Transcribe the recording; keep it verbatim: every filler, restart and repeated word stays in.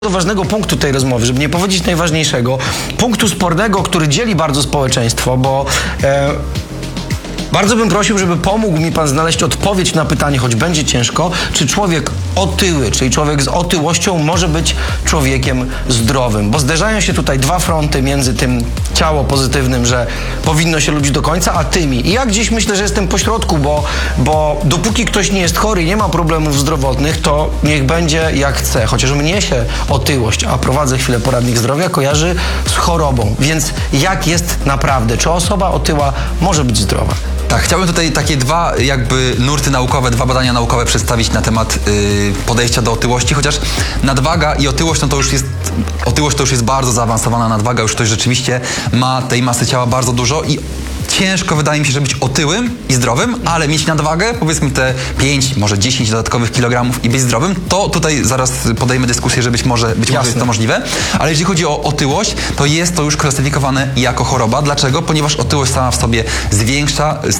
Do ważnego punktu tej rozmowy, żeby nie powiedzieć najważniejszego, punktu spornego, który dzieli bardzo społeczeństwo, bo e, bardzo bym prosił, żeby pomógł mi pan znaleźć odpowiedź na pytanie, choć będzie ciężko, czy człowiek otyły, czyli człowiek z otyłością może być człowiekiem zdrowym, bo zderzają się tutaj dwa fronty między tym ciało pozytywnym, że powinno się lubić do końca, a tymi. I ja gdzieś myślę, że jestem pośrodku, bo, bo dopóki ktoś nie jest chory i nie ma problemów zdrowotnych, to niech będzie jak chce. Chociaż mnie się otyłość, a prowadzę chwilę poradnik zdrowia, kojarzy z chorobą. Więc jak jest naprawdę? Czy osoba otyła może być zdrowa? Tak, chciałbym tutaj takie dwa jakby nurty naukowe, dwa badania naukowe przedstawić na temat yy, podejścia do otyłości, chociaż nadwaga i otyłość, no to już jest, otyłość to już jest bardzo zaawansowana nadwaga, już ktoś rzeczywiście ma tej masy ciała bardzo dużo i ciężko wydaje mi się, że być otyłym i zdrowym, ale mieć nadwagę, powiedzmy te pięć, może dziesięć dodatkowych kilogramów i być zdrowym, to tutaj zaraz podejmę dyskusję, że być może, być może jest to możliwe, ale jeżeli chodzi o otyłość, to jest to już klasyfikowane jako choroba. Dlaczego? Ponieważ otyłość sama w sobie zwiększa